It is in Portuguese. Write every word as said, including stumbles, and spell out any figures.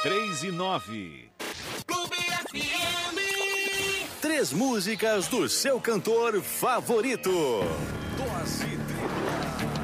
três e nove. Clube F M. Três músicas do seu cantor favorito. Dose